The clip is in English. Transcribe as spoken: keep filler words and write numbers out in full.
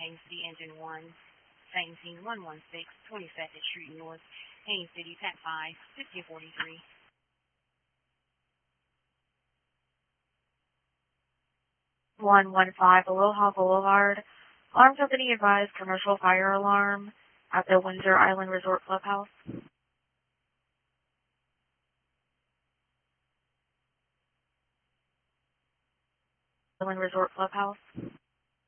Haines City Engine one, same scene one one six, twenty-second Street North, Haines City, Pack five, fifty forty-three. one one five Aloha Boulevard. Alarm company advised commercial fire alarm at the Windsor Island Resort Clubhouse. Island Resort Clubhouse.